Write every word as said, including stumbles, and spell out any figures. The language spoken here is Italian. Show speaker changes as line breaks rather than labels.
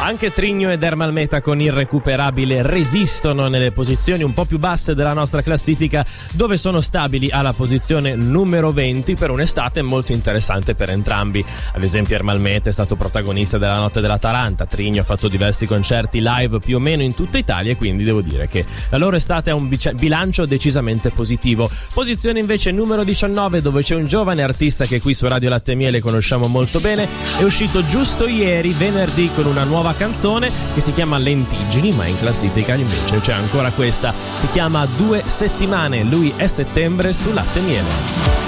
Anche Trigno ed Ermal Meta con Irrecuperabile resistono nelle posizioni un po' più basse della nostra classifica, dove sono stabili alla posizione numero venti per un'estate molto interessante per entrambi. Ad esempio Ermal Meta è stato protagonista della Notte della Taranta, Trigno ha fatto diversi concerti live più o meno in tutta Italia, e quindi devo dire che la loro estate ha un bilancio decisamente positivo. Posizione invece numero diciannove, dove c'è un giovane artista che qui su Radio Latte e Miele conosciamo molto bene, è uscito giusto ieri, venerdì, con una nuova canzone che si chiama Lentiggini, ma in classifica invece c'è ancora questa, si chiama Due Settimane, lui è Settembre su Latte e Miele.